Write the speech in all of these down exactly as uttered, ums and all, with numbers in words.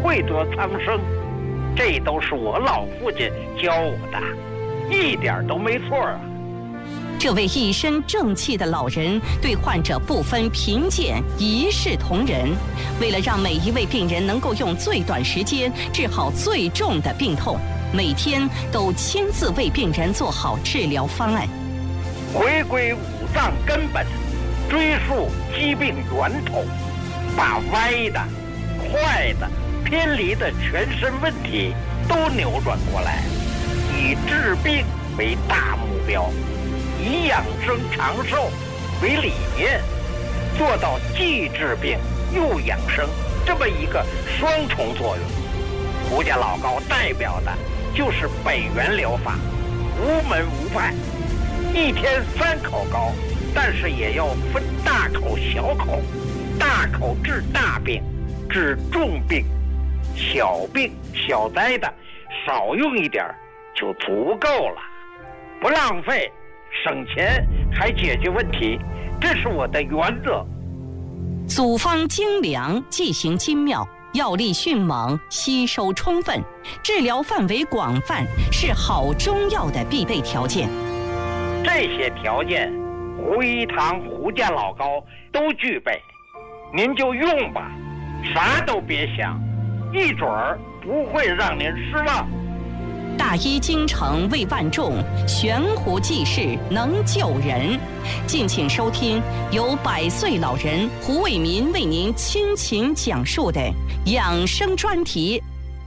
惠泽苍生，这都是我老父亲教我的，一点都没错啊。 这位一身正气的老人对患者不分贫贱，一视同仁。为了让每一位病人能够用最短时间治好最重的病痛，每天都亲自为病人做好治疗方案。 回归五脏根本，追溯疾病源头，把歪的、坏的、偏离的全身问题都扭转过来，以治病为大目标，以养生长寿为理念，做到既治病又养生这么一个双重作用。胡家老高代表的就是北元疗法，无门无派，一天三口膏，但是也要分大口小口，大口治大病，治重病，小病小灾的少用一点就足够了，不浪费，省钱还解决问题，这是我的原则。 组方精良，剂型精妙，药力迅猛，吸收充分，治疗范围广泛，是好中药的必备条件。 这些条件，胡一堂、胡家老高都具备，您就用吧，啥都别想，一准儿不会让您失望。 大医精诚为万众，悬壶济世能救人。敬请收听由百岁老人胡卫民为您倾情讲述的养生专题。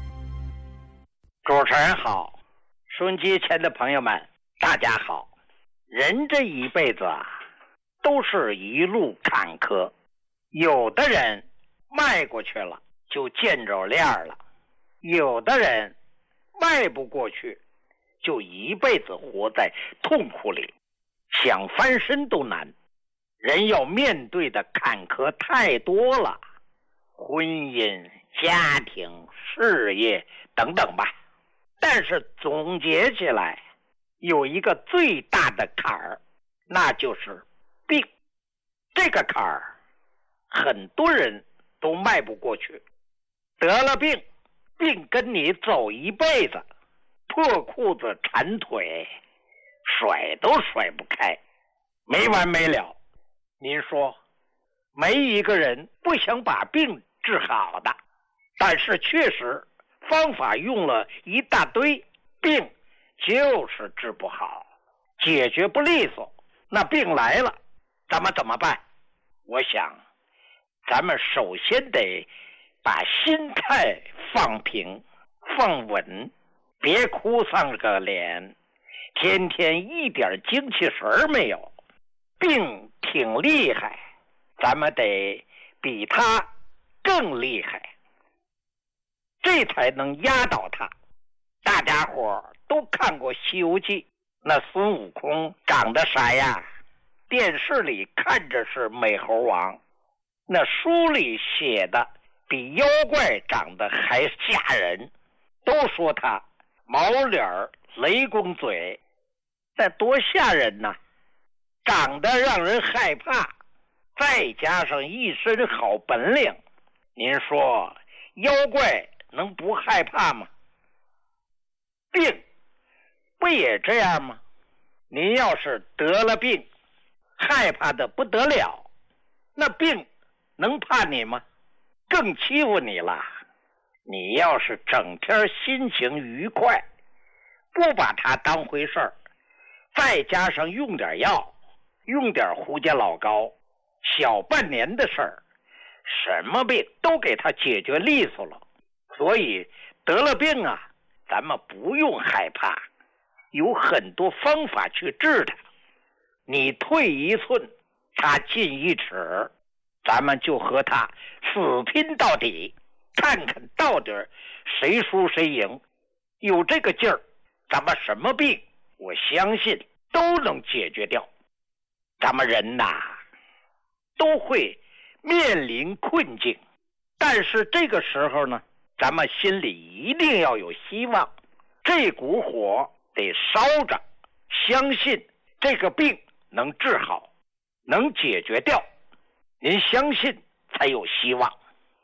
主持人好，收音机前的朋友们大家好。人这一辈子啊，都是一路坎坷，有的人迈过去了就见着亮了，有的人迈不过去就一辈子活在痛苦里，想翻身都难。人要面对的坎坷太多了，婚姻、家庭、事业等等吧，但是总结起来有一个最大的坎儿，那就是病。这个坎儿很多人都迈不过去，得了病，病跟你走一辈子，破裤子缠腿，甩都甩不开，没完没了。您说，没一个人不想把病治好的，但是确实方法用了一大堆，病就是治不好，解决不利索。那病来了，咱们怎么办？我想咱们首先得把心态放平放稳，别哭丧个脸，天天一点精气神没有。病挺厉害，咱们得比他更厉害，这才能压倒他。大家伙都看过《西游记》，那孙悟空长得啥呀？电视里看着是美猴王，那书里写的比妖怪长得还吓人，都说他毛脸雷公嘴，那多吓人呐！长得让人害怕，再加上一身好本领，您说妖怪能不害怕吗？病不也这样吗？您要是得了病，害怕的不得了，那病能怕你吗？更欺负你了。你要是整天心情愉快，不把它当回事儿，再加上用点药，用点胡家老膏，小半年的事儿，什么病都给他解决利索了。所以得了病啊，咱们不用害怕，有很多方法去治它。你退一寸，他进一尺，咱们就和他死拼到底，看看到底谁输谁赢。有这个劲儿，咱们什么病我相信都能解决掉。咱们人呐，都会面临困境，但是这个时候呢，咱们心里一定要有希望，这股火得烧着，相信这个病能治好，能解决掉。您相信才有希望。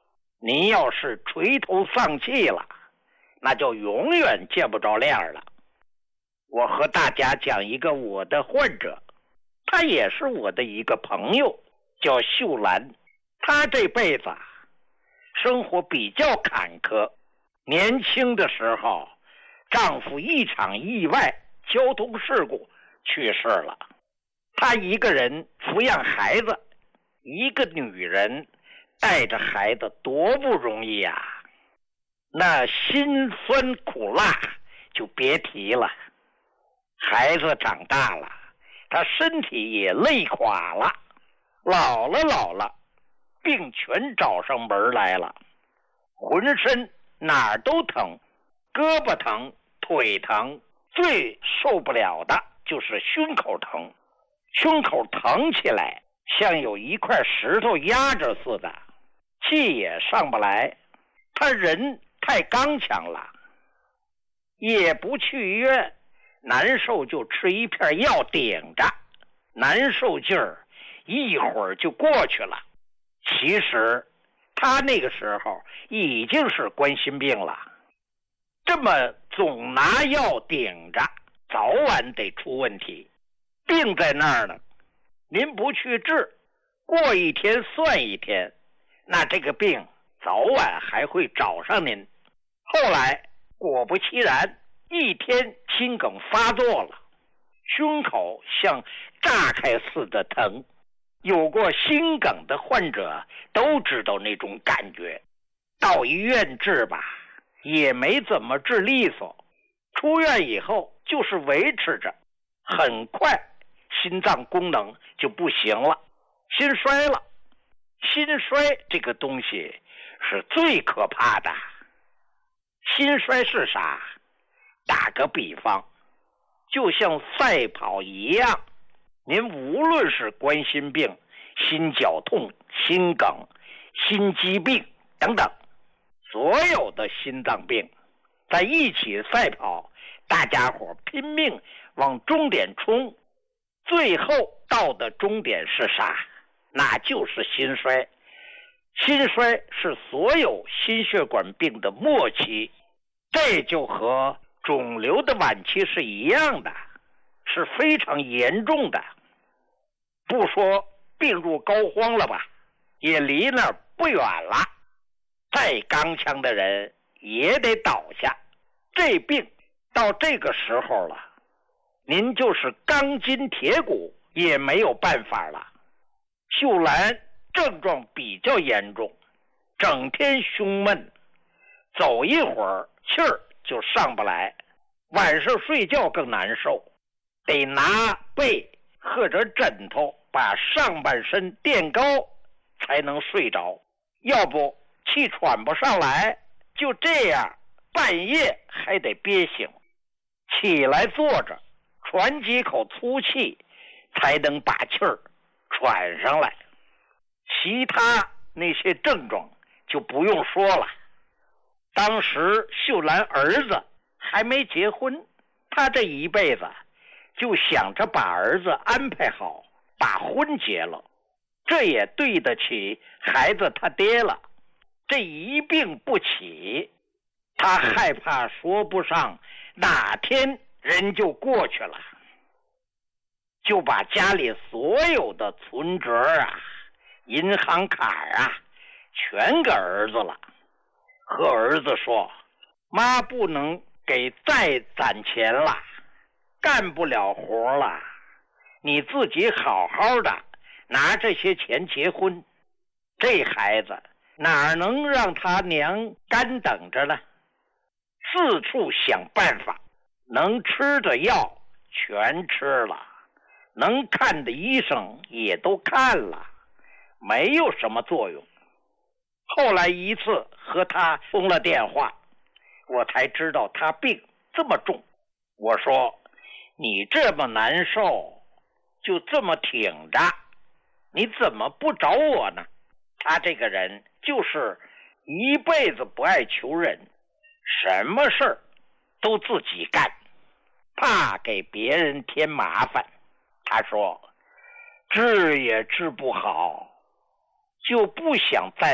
您要是垂头丧气了，那就永远见不着亮了。我和大家讲一个我的患者，他也是我的一个朋友，叫秀兰。她这辈子生活比较坎坷，年轻的时候丈夫一场意外交通事故去世了，她一个人抚养孩子，一个女人带着孩子多不容易啊，那辛酸苦辣就别提了。孩子长大了，他身体也累垮了，老了老了，病全找上门来了，浑身哪儿都疼，胳膊疼，腿疼，最受不了的就是胸口疼，胸口疼起来像有一块石头压着似的，气也上不来。他人太刚强了，也不去医院，难受就吃一片药顶着，难受劲儿一会儿就过去了。其实他那个时候已经是冠心病了，这么总拿药顶着，早晚得出问题。病在那儿呢，您不去治，过一天算一天，那这个病早晚还会找上您。后来果不其然，一天心梗发作了，胸口像炸开似的疼。有过心梗的患者都知道那种感觉，到医院治吧也没怎么治利索，出院以后就是维持着，很快心脏功能就不行了，心衰了。心衰这个东西是最可怕的。心衰是啥？打个比方，就像赛跑一样，您无论是冠心病、心绞痛、心梗、心肌病等等，所有的心脏病在一起赛跑，大家伙拼命往终点冲，最后到的终点是啥？那就是心衰。心衰是所有心血管病的末期，这就和肿瘤的晚期是一样的，是非常严重的。不说病入膏肓了吧，也离那儿不远了。再刚强的人也得倒下。这病到这个时候了，您就是钢筋铁骨也没有办法了。秀兰症状比较严重，整天胸闷，走一会儿气儿就上不来，晚上睡觉更难受，得拿被或者枕头把上半身垫高才能睡着，要不气喘不上来，就这样半夜还得憋醒，起来坐着喘几口粗气才能把气儿喘上来。其他那些症状就不用说了。当时秀兰儿子还没结婚，他这一辈子就想着把儿子安排好，把婚结了，这也对得起孩子他爹了。这一病不起，他害怕说不上哪天人就过去了，就把家里所有的存折啊、银行卡啊全给儿子了，和儿子说，妈不能给再攒钱了，干不了活了，你自己好好的拿这些钱结婚。这孩子哪能让他娘干等着呢？四处想办法，能吃的药全吃了，能看的医生也都看了，没有什么作用。后来一次和他通了电话，我才知道他病这么重。我说，你这么难受，就这么挺着，你怎么不找我呢？他这个人就是一辈子不爱求人，什么事儿都自己干，怕给别人添麻烦。他说，治也治不好，就不想再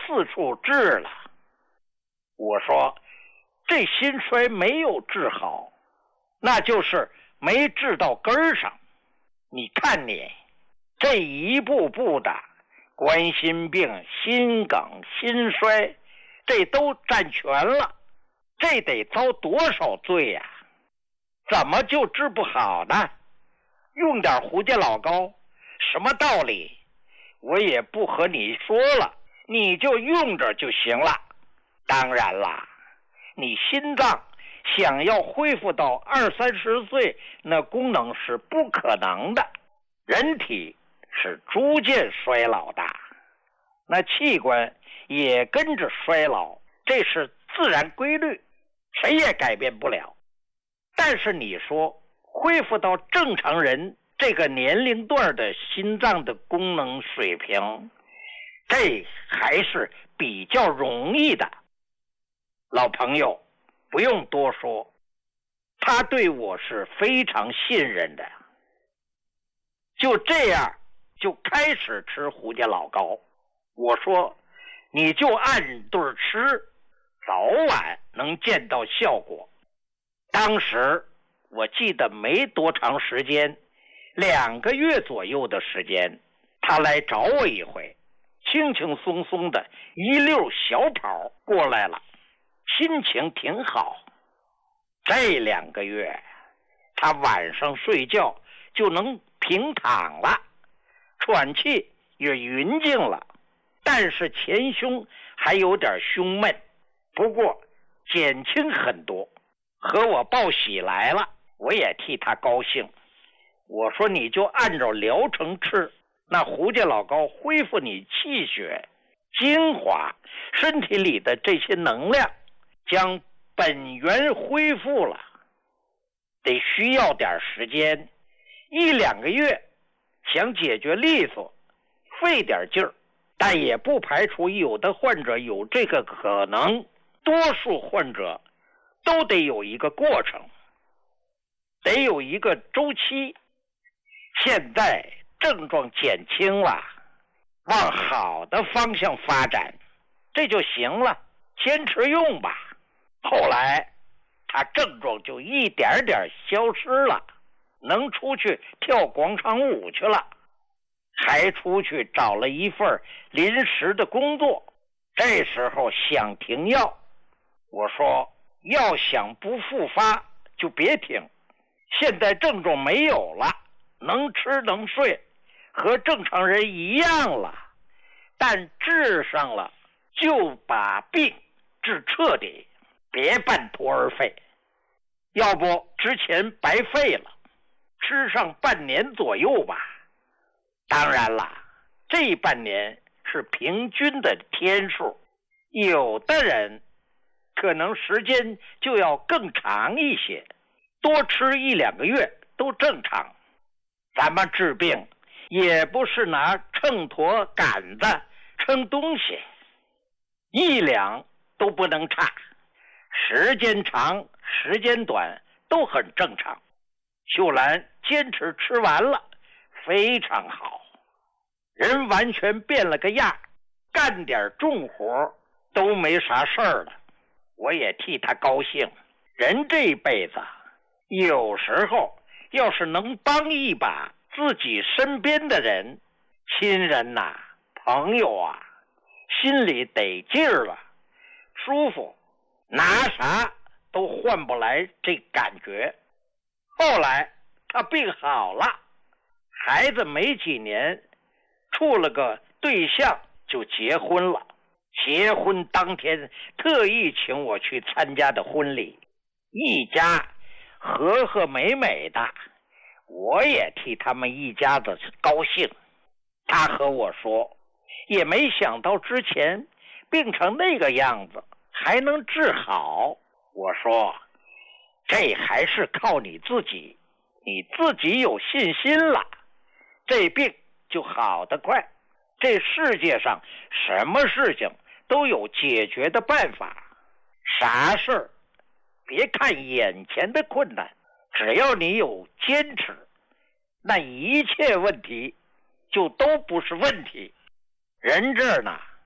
四处治了。我说这心衰没有治好，那就是没治到根儿上。你看你这一步步的冠心病、心梗、心衰，这都占全了，这得遭多少罪呀、啊？怎么就治不好呢？用点胡家老膏，什么道理？我也不和你说了，你就用着就行了。当然啦，你心脏想要恢复到二三十岁，那功能是不可能的。人体是逐渐衰老的，那器官也跟着衰老，这是自然规律，谁也改变不了。但是你说恢复到正常人这个年龄段的心脏的功能水平，这还是比较容易的。老朋友不用多说，他对我是非常信任的。就这样就开始吃胡家老膏。我说你就按对吃，早晚能见到效果。当时我记得没多长时间，两个月左右的时间，他来找我一回，轻轻松松的一溜小跑过来了，心情挺好。这两个月他晚上睡觉就能平躺了，喘气也匀净了，但是前胸还有点胸闷，不过减轻很多，和我报喜来了，我也替他高兴。我说你就按照疗程吃，那胡家老膏恢复你气血精华，身体里的这些能量将本源恢复了，得需要点时间，一两个月想解决利索，费点劲儿，但也不排除有的患者有这个可能，多数患者都得有一个过程，得有一个周期。现在症状减轻了，往好的方向发展，这就行了，坚持用吧。后来他症状就一点点消失了，能出去跳广场舞去了，还出去找了一份临时的工作。这时候想停药，我说要想不复发就别停，现在症状没有了，能吃能睡，和正常人一样了，但治上了就把病治彻底，别半途而废，要不之前白费了，吃上半年左右吧。当然了，这半年是平均的天数，有的人可能时间就要更长一些，多吃一两个月都正常。咱们治病也不是拿秤砣杆子称东西，一两都不能差，时间长时间短都很正常。秀兰坚持吃完了，非常好，人完全变了个样，干点重活都没啥事儿了。我也替他高兴，人这一辈子有时候要是能帮一把自己身边的人，亲人呐、啊、朋友啊，心里得劲儿了，舒服，拿啥都换不来这感觉。后来他病好了，孩子没几年处了个对象就结婚了，结婚当天特意请我去参加的婚礼，一家和和美美的，我也替他们一家子高兴。他和我说，也没想到之前病成那个样子还能治好。我说，这还是靠你自己，你自己有信心了，这病就好得快。这世界上什么事情都有解决的办法，啥事儿别看眼前的困难，只要你有坚持，那一切问题就都不是问题。人这儿呢，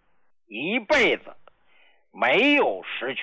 一辈子没有十全。